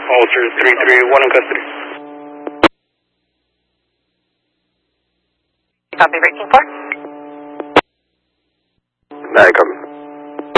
Officer 331 in custody. Copy, breaking 4. 9, copy.